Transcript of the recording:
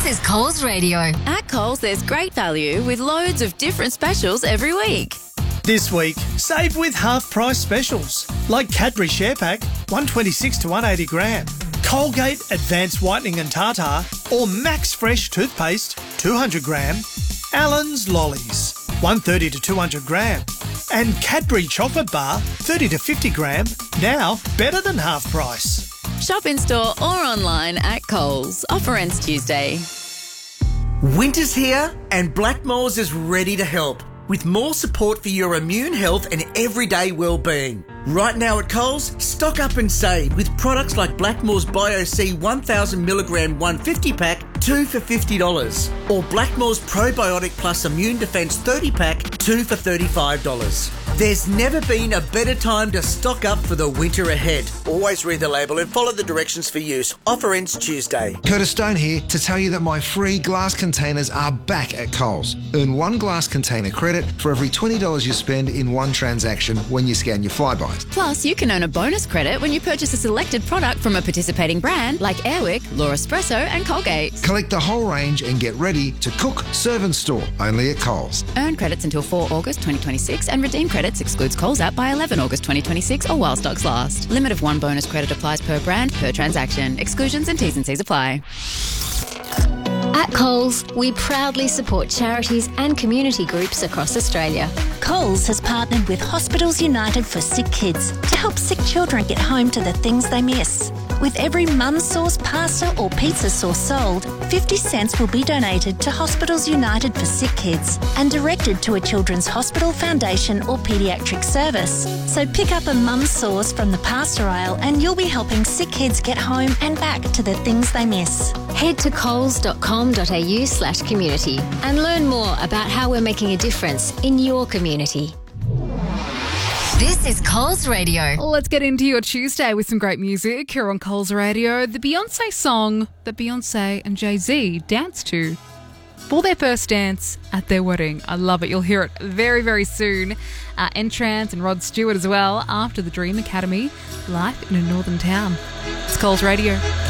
is Coles Radio. At Coles, there's great value with loads of different specials every week. This week, save with half-price specials like Cadbury Share Pack, 126 to 180 gram, Colgate Advanced Whitening and Tartar, or Max Fresh Toothpaste, 200 gram, Allen's Lollies, 130 to 200 gram, and Cadbury Chocolate Bar, 30 to 50 gram, now better than half price. Shop in store or online at Coles. Offer ends Tuesday. Winter's here and Blackmores is ready to help with more support for your immune health and everyday well-being. Right now at Coles, stock up and save with products like Blackmores Bio-C 1000mg 150 pack, 2 for $50. Or Blackmores Probiotic Plus Immune Defence 30 pack, 2 for $35. There's never been a better time to stock up for the winter ahead. Always read the label and follow the directions for use. Offer ends Tuesday. Curtis Stone here to tell you that my free glass containers are back at Coles. Earn one glass container credit for every $20 you spend in one transaction when you scan your Flybys. Plus, you can earn a bonus credit when you purchase a selected product from a participating brand like Airwick, Laura Espresso and Colgate. Collect the whole range and get ready to cook, serve and store only at Coles. Earn credits until 4 August 2026 and redeem credits excludes Coles app by 11 August 2026 or while stocks last. Limit of one bonus credit applies per brand, per transaction. Exclusions and T's and C's apply. At Coles, we proudly support charities and community groups across Australia. Coles has partnered with Hospitals United for Sick Kids to help sick children get home to the things they miss. With every mum sauce, pasta or pizza sauce sold, 50 cents will be donated to Hospitals United for Sick Kids and directed to a children's hospital, foundation or paediatric service. So pick up a mum sauce from the pasta aisle and you'll be helping sick kids get home and back to the things they miss. Head to coles.com.au/community and learn more about how we're making a difference in your community. This is Coles Radio. Let's get into your Tuesday with some great music here on Coles Radio. The Beyonce song that Beyonce and Jay-Z danced to for their first dance at their wedding. I love it. You'll hear it very, very soon. Entrance and Rod Stewart as well after the Dream Academy. Life in a Northern Town. It's Coles Radio.